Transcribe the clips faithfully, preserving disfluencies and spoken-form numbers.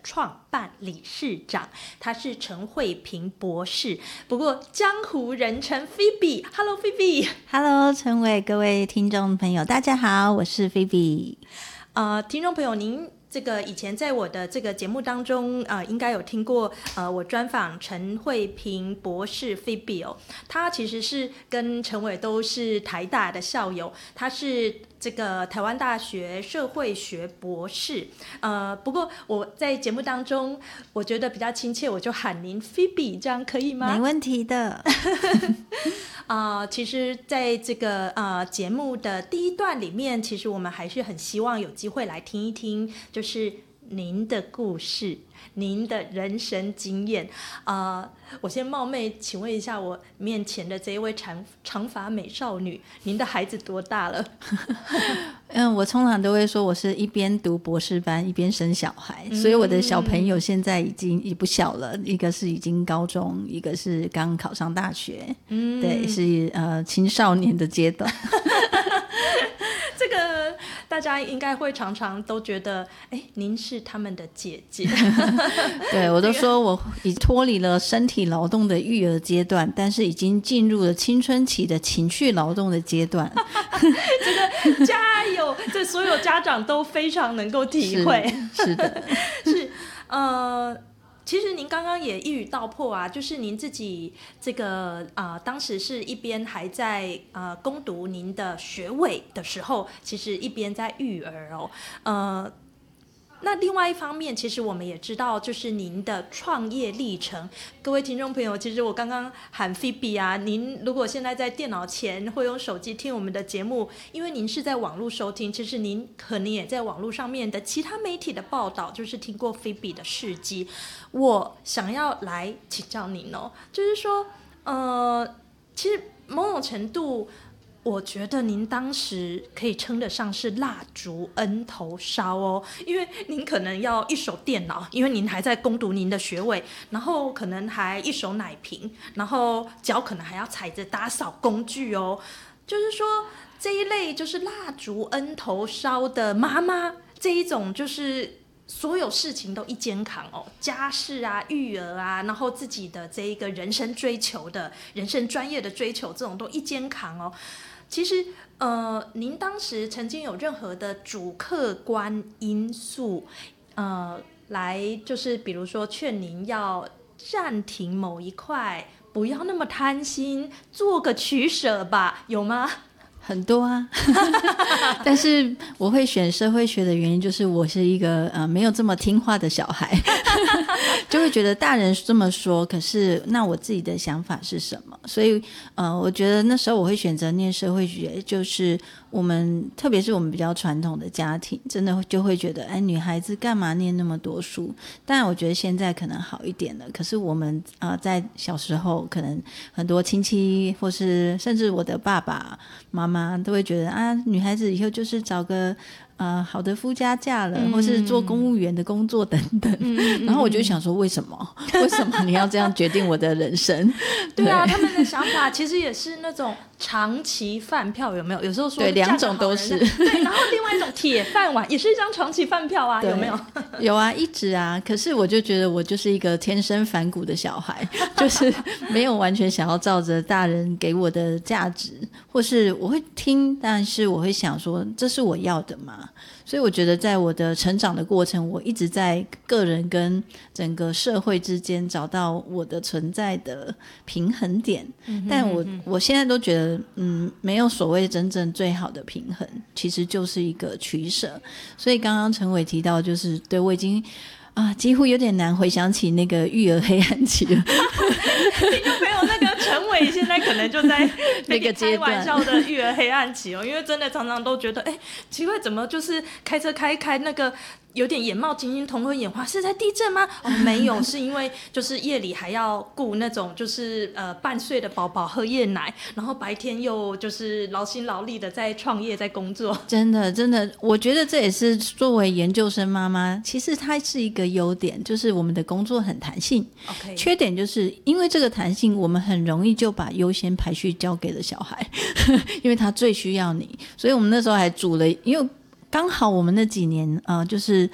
创办理事长，他是陈慧萍博士，不过江湖人称 Phoebe。Hello Phoebe。Hello 陈伟，各位听众朋友大家好，我是 Phoebe。 呃，听众朋友，您这个以前在我的这个节目当中，呃，应该有听过，呃，我专访陈慧萍博士 Phoebe 哦，他其实是跟陈伟都是台大的校友，他是这个台湾大学社会学博士，呃，不过我在节目当中，我觉得比较亲切，我就喊您 Phoebe， 这样可以吗？ 没问题的。 呃，其实在这个呃节目的第一段里面，其实我们还是很希望有机会来听一听，就是您的故事，您的人生经验。呃，我先冒昧请问一下，我面前的这一位长长发美少女，您的孩子多大了？ 嗯，我通常都会说，我是一边读博士班一边生小孩，嗯、所以我的小朋友现在已经也不小了，一个是已经高中，一个是刚考上大学，嗯，对，是呃青少年的阶段。 这个大家应该会常常都觉得，哎，您是他们的姐姐。 对，我都说我已脱离了身体劳动的育儿阶段，但是已经进入了青春期的情绪劳动的阶段。 这个加油，这所有家长都非常能够体会。 是, 是的， 是呃。其实您刚刚也一语道破啊，就是您自己这个呃，当时是一边还在呃攻读您的学位的时候，其实一边在育儿哦，呃。那另外一方面，其实我们也知道，就是您的创业历程。各位听众朋友，其实我刚刚喊 Phoebe 啊，您如果现在在电脑前或用手机听我们的节目，因为您是在网络收听，其实您可能也在网络上面的其他媒体的报道，就是听过 Phoebe 的事迹。我想要来请教您哦，就是说，呃，其实某种程度，我觉得您当时可以称得上是蜡烛恩头烧哦，因为您可能要一手电脑，因为您还在攻读您的学位，然后可能还一手奶瓶，然后脚可能还要踩着打扫工具哦。就是说这一类就是蜡烛恩头烧的妈妈，这一种就是所有事情都一肩扛哦，家事啊、育儿啊，然后自己的这一个人生追求的人生专业的追求，这种都一肩扛哦。其实，呃，您当时曾经有任何的主客观因素，呃，来就是比如说劝您要暂停某一块，不要那么贪心，做个取舍吧，有吗？ 很多啊。但是我会选社会学的原因就是我是一个呃没有这么听话的小孩。就会觉得大人这么说，可是那我自己的想法是什么？所以呃，我觉得那时候我会选择念社会学，就是我们特别是我们比较传统的家庭，真的就会觉得哎，女孩子干嘛念那么多书？当然我觉得现在可能好一点了，可是我们呃在小时候可能很多亲戚或是甚至我的爸爸妈妈都会觉得啊，女孩子以后就是找个呃，好的夫家嫁了、嗯、或是做公务员的工作等等、嗯、然后我就想说为什么为什么你要这样决定我的人生？ 对啊，他们的想法其实也是那种长期饭票，有没有？有时候说对，两种都是。 对，然后另外一种铁饭碗也是一张长期饭票啊，有没有？ 有啊，一直啊。可是我就觉得我就是一个天生反骨的小孩，就是没有完全想要照着大人给我的价值，或是我会听，但是我会想说这是我要的吗？所以我觉得在我的成长的过程，我一直在个人跟整个社会之间找到我的存在的平衡点、嗯、但我我现在都觉得嗯，没有所谓真正最好的平衡，其实就是一个取舍。所以刚刚陈伟提到就是对我已经啊，几乎有点难回想起那个育儿黑暗期了。 听众朋友，那个陈伟现在可能就在那个开玩笑的育儿黑暗期哦，因为真的常常都觉得，哎，奇怪，怎么就是开车开开那个有点眼冒金星、瞳孔眼花，是在地震吗？哦，没有，是因为就是夜里还要顾那种就是呃半岁的宝宝喝夜奶，然后白天又就是劳心劳力的在创业在工作。 真的真的，我觉得这也是作为研究生妈妈，其实它是一个优点，就是我们的工作很弹性。 Okay. 缺点就是因为这个弹性，我们很容易就把优先排序交给了小孩，因为他最需要你，所以我们那时候还组了，因为刚好我们那几年呃，就是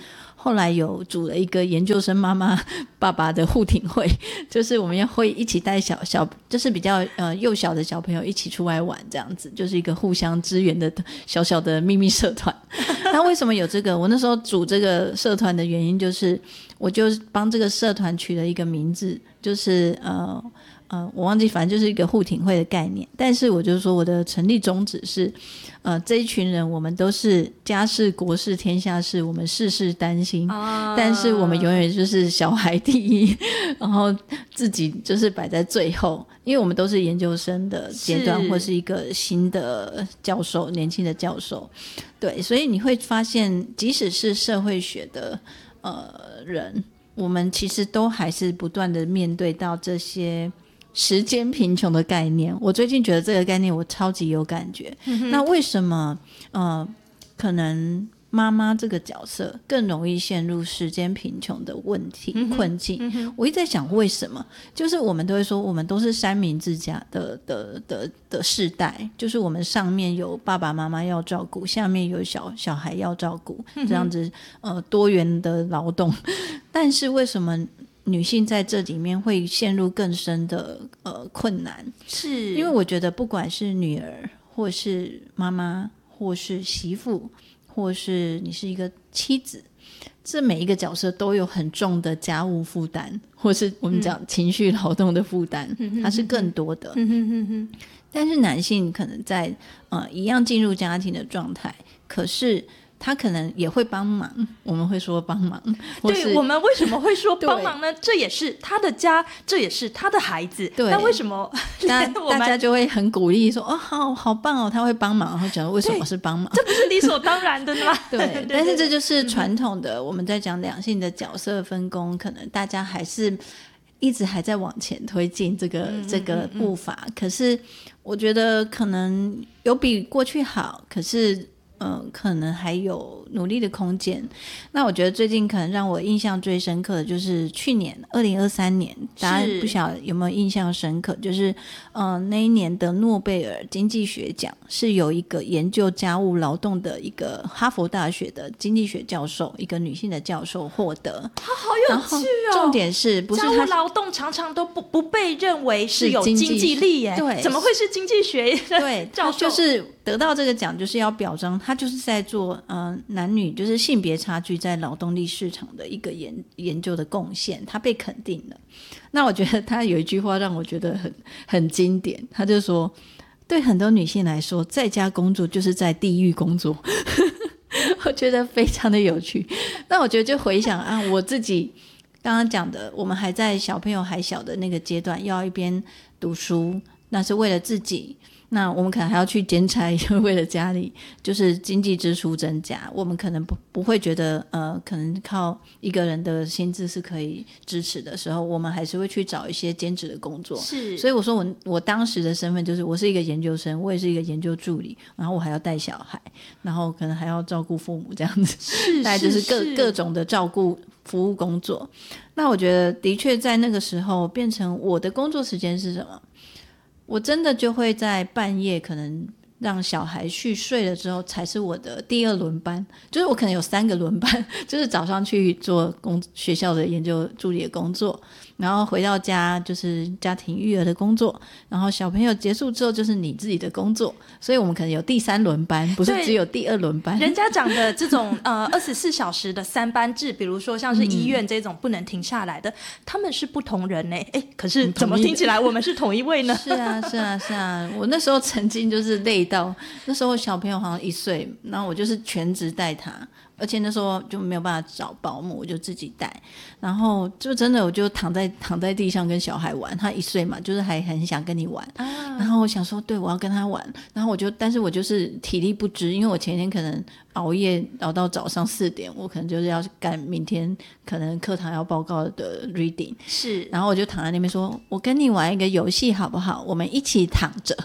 后来有组了一个研究生妈妈爸爸的互挺会，就是我们要会一起带小小，就是比较呃幼小的小朋友一起出来玩，这样子就是一个互相支援的小小的秘密社团。那为什么有这个？我那时候组这个社团的原因就是，我就帮这个社团取了一个名字，就是呃。呃，我忘记，反正就是一个互挺会的概念。但是我就说我的成立宗旨是，呃，这一群人我们都是家事国事天下事，我们事事担心，啊、但是我们永远就是小孩第一，然后自己就是摆在最后，因为我们都是研究生的阶段，或是一个新的教授，年轻的教授，对，所以你会发现，即使是社会学的呃人，我们其实都还是不断的面对到这些时间贫穷的概念。我最近觉得这个概念我超级有感觉、嗯、那为什么呃，可能妈妈这个角色更容易陷入时间贫穷的问题、嗯、困境、嗯、我一直在想为什么，就是我们都会说我们都是三明治家的的的的世代，就是我们上面有爸爸妈妈要照顾，下面有小小孩要照顾，这样子呃多元的劳动，但是为什么女性在这里面会陷入更深的呃困难？ 是因为我觉得不管是女儿或是妈妈或是媳妇或是你是一个妻子，这每一个角色都有很重的家务负担，或是我们讲情绪劳动的负担、嗯、它是更多的、嗯、哼哼哼。但是男性可能在呃一样进入家庭的状态，可是他可能也会帮忙，我们会说帮忙。 对，我们为什么会说帮忙呢？这也是他的家，这也是他的孩子。对，那为什么大大家就会很鼓励说哦，好好棒哦，他会帮忙，然后讲为什么是帮忙？ 这不是理所当然的吗？ 对, 对, 对, 对，但是这就是传统的、嗯、我们在讲两性的角色分工，可能大家还是一直还在往前推进这个、嗯、这个步伐、嗯、可是我觉得可能有比过去好，可是嗯，可能还有努力的空间。那我觉得最近可能让我印象最深刻的就是去年二零二三年，大家不晓得有没有印象深刻，就是呃那一年的诺贝尔经济学奖是有一个研究家务劳动的一个哈佛大学的经济学教授，一个女性的教授获得。 她好有趣哦！ 重点是不是家务劳动常常都不不被认为是有经济力耶？ 对， 怎么会是经济学对教授？ 就是得到这个奖，就是要表彰他就是在做呃男女就是性别差距在劳动力市场的一个研研究的贡献，他被肯定了。那我觉得他有一句话让我觉得很很经典，他就说对很多女性来说，在家工作就是在地狱工作。我觉得非常的有趣。那我觉得就回想啊，我自己刚刚讲的，我们还在小朋友还小的那个阶段，要一边读书，那是为了自己，那我们可能还要去兼差，为了家里就是经济支出增加，我们可能不不会觉得呃，可能靠一个人的薪资是可以支持的时候，我们还是会去找一些兼职的工作。 是，所以我说我我当时的身份就是我是一个研究生，我也是一个研究助理，然后我还要带小孩，然后可能还要照顾父母这样子， 是大概就是各各种的照顾服务工作。那我觉得的确在那个时候变成我的工作时间是什么？我真的就会在半夜可能让小孩去睡了之后才是我的第二轮班，就是我可能有三个轮班，就是早上去做工学校的研究助理的工作，然后回到家就是家庭育儿的工作，然后小朋友结束之后就是你自己的工作，所以我们可能有第三轮班，不是只有第二轮班。 人家讲的这种呃二十四小时的三班制，比如说像是医院这种不能停下来的，嗯、他们是不同人呢、欸。哎，可是怎么听起来我们是同一位呢？ 是啊，是啊，是啊。我那时候曾经就是累到，那时候小朋友好像一岁，然后我就是全职带他。而且那时候就没有办法找保姆，我就自己带，然后就真的我就躺在躺在地上跟小孩玩，他一岁嘛，就是还很想跟你玩、啊、然后我想说对，我要跟他玩，然后我就但是我就是体力不支，因为我前天可能熬夜熬到早上四点，我可能就是要赶明天可能课堂要报告的 reading， 是， 然后我就躺在那边说，我跟你玩一个游戏好不好，我们一起躺着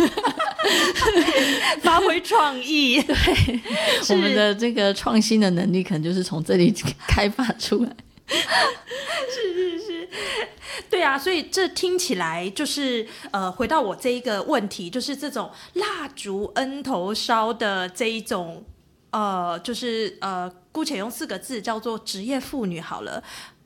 发挥创意。 对，我们的这个创新的能力可能就是从这里开发出来。 是是是，对啊，所以这听起来就是呃，回到我这一个问题，就是这种蜡烛恩头烧的这一种呃，就是呃，姑且用四个字叫做职业妇女好了。